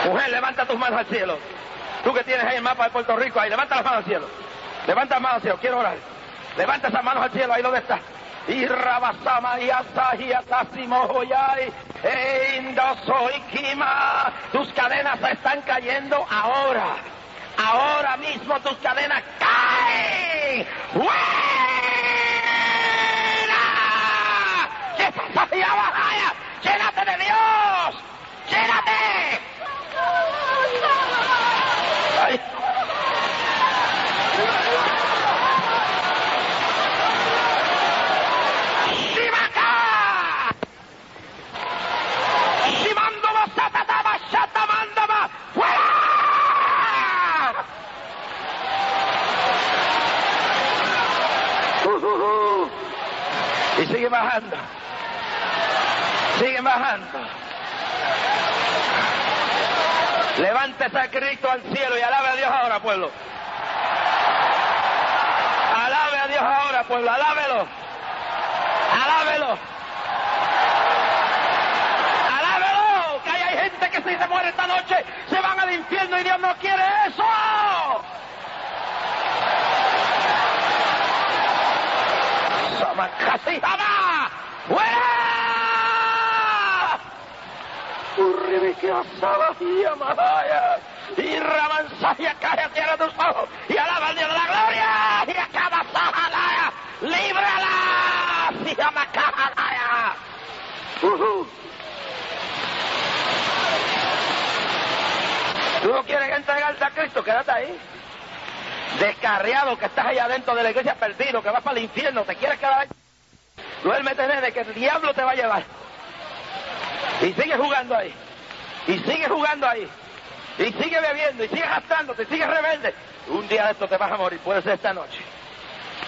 Mujer, levanta tus manos al cielo. Tú que tienes ahí el mapa de Puerto Rico, ahí, levanta las manos al cielo. Levanta las manos al cielo, quiero orar. Levanta esas manos al cielo, ahí donde está. Y rabasama y asahiyasasimo hoyay, indosoikima. Tus cadenas se están cayendo ahora. Ahora mismo tus cadenas caen. ¡Fuera! ¡Llénate de Dios! ¡Llénate! Ay. ¡Shimaka! ¡Shimandoma satatama shatamandama! ¡Fuera! Y sigue bajando. Sigue bajando. Levántese a Cristo al cielo y alabe a Dios ahora, pueblo. Alabe a Dios ahora, pueblo. Alábelo. Alábelo. Alábelo. Que hay gente que si se muere esta noche se van al infierno y Dios no quiere eso. ¡Samakasihama! ¡Fuera! ¡Urribeke asabahia mahaya! ¡Y ramansaya cae a tierra tus ojos! ¡Y alaba al Dios de la gloria! ¡Y acaba sahalaya! ¡Líbrala! ¡Sihamacahalaya! ¿Tú no quieres entregarte a Cristo? Quédate ahí. Descarriado que estás allá dentro de la iglesia perdido, que vas para el infierno, te quieres quedar ahí. Duérmete, nene, que el diablo te va a llevar. Y sigue jugando ahí. Y sigue jugando ahí. Y sigue bebiendo, y sigue gastándote, y sigue rebelde. Un día de esto te vas a morir, puede ser esta noche.